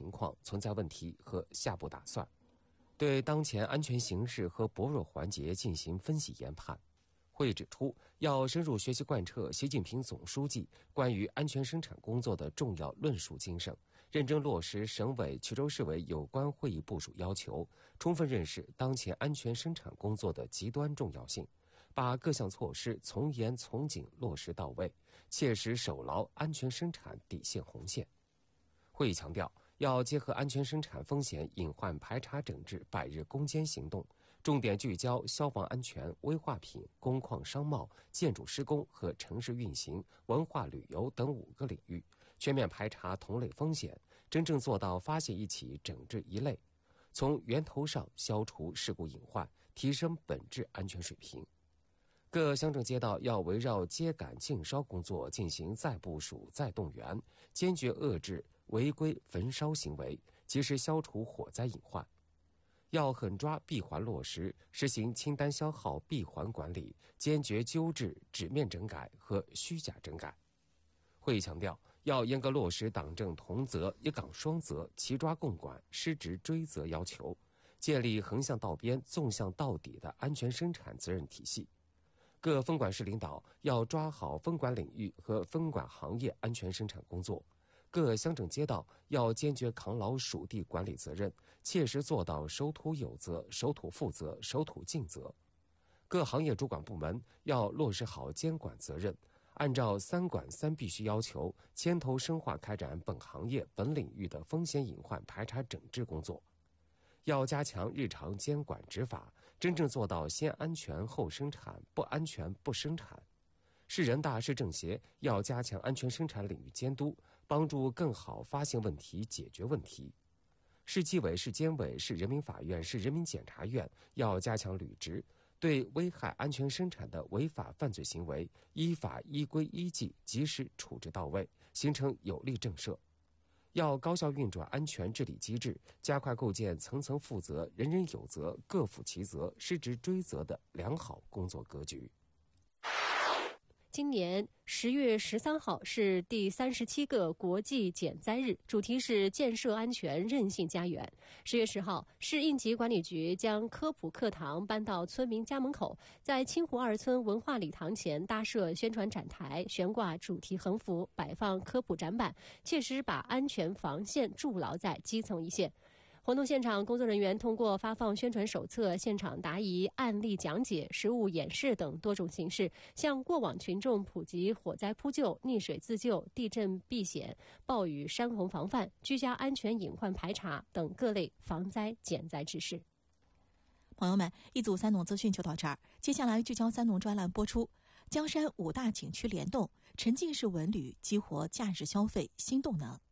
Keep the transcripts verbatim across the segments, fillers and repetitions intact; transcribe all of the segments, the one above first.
情况存在问题和下步打算，对当前安全形势和薄弱环节进行分析研判。会议指出，要深入学习贯彻习近平总书记关于安全生产工作的重要论述精神，认真落实省委、衢州市委有关会议部署要求，充分认识当前安全生产工作的极端重要性，把各项措施从严从紧落实到位，切实守牢安全生产底线红线。会议强调，要结合安全生产风险隐患排查整治百日攻坚行动，重点聚焦消防安全、危化品、工矿商贸、建筑施工和城市运行、文化旅游等五个领域，全面排查同类风险，真正做到发现一起整治一类，从源头上消除事故隐患，提升本质安全水平。各乡镇街道要围绕秸秆禁烧工作进行再部署、再动员，坚决遏制违规焚烧行为，及时消除火灾隐患。要狠抓闭环落实，实行清单消耗闭环管理，坚决纠治纸面整改和虚假整改。会议强调，要严格落实党政同责、一岗双责、齐抓共管、失职追责要求，建立横向到边、纵向到底的安全生产责任体系。各分管市领导要抓好分管领域和分管行业安全生产工作，各乡镇街道要坚决扛牢属地管理责任，切实做到守土有责、守土负责、守土尽责。各行业主管部门要落实好监管责任，按照三管三必须要求，牵头深化开展本行业本领域的风险隐患排查整治工作。要加强日常监管执法，真正做到先安全后生产，不安全不生产。市人大、市政协要加强安全生产领域监督，帮助更好发现问题、解决问题。市纪委、市监委、市人民法院、市人民检察院要加强履职，对危害安全生产的违法犯罪行为，依法依规依纪及时处置到位，形成有力震慑。要高效运转安全治理机制，加快构建层层负责、人人有责、各负其责、失职追责的良好工作格局。 今年十月十三号是第三十七个国际减灾日，主题是建设安全韧性家园。十月十号，市应急管理局将科普课堂搬到村民家门口，在清湖二村文化礼堂前搭设宣传展台，悬挂主题横幅，摆放科普展板，切实把安全防线筑牢在基层一线。活动现场，工作人员通过发放宣传手册、现场答疑、案例讲解、实物演示等多种形式，向过往群众普及火灾扑救、溺水自救、地震避险、暴雨山洪防范、居家安全隐患排查等各类防灾减灾知识。 朋友们，一组三农资讯就到这儿，接下来聚焦三农专栏播出。江山五大景区联动，沉浸式文旅激活假日消费新动能。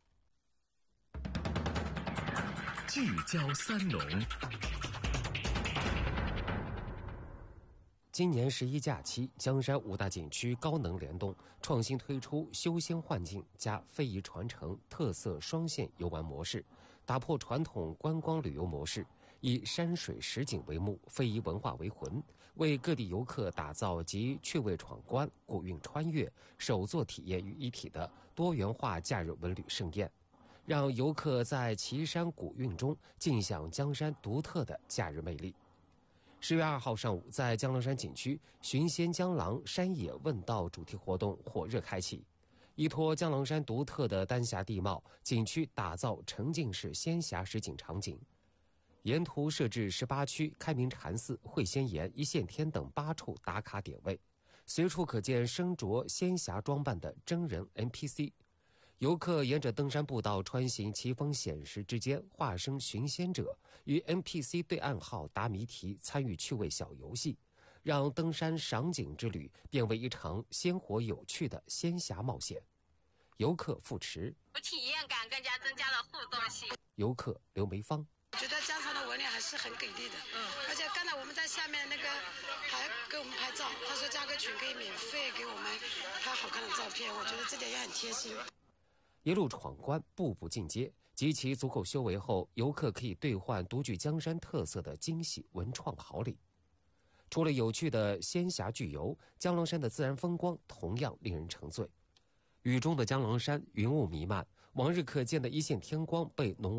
聚焦三农。 今年十一假期，江山五大景区高能联动，创新推出修仙幻境加非遗传承特色双线游玩模式，打破传统观光旅游模式，以山水实景为目，非遗文化为魂，为各地游客打造集趣味闯关、古韵穿越、手作体验于一体的多元化假日文旅盛宴，让游客在奇山古韵中尽享江山独特的假日魅力。十月二号上午，在江郎山景区寻仙江郎山野问道主题活动火热开启，依托江郎山独特的丹霞地貌，景区打造沉浸式仙侠实景场景，沿途设置十八区开明禅寺、会仙岩、一线天等八处打卡点位，随处可见身着仙侠装扮的真人 N P C。游客沿着登山步道穿行奇峰险石之间，化身寻仙者，与 N P C 对暗号、答谜题，参与趣味小游戏，让登山赏景之旅变为一场鲜活有趣的仙侠冒险。游客付驰， 体验感更加增加了互动性。 游客刘梅芳， 觉得江上的文旅还是很给力的，嗯，而且刚才我们在下面那个还给我们拍照，他说加个群可以免费给我们拍好看的照片，我觉得这点也很贴心。 一路闯关，步步进阶，集齐足够修为后，游客可以兑换独具江山特色的惊喜文创好礼。除了有趣的仙侠巨游，江郎山的自然风光同样令人沉醉。雨中的江郎山，云雾弥漫，往日可见的一线天光被浓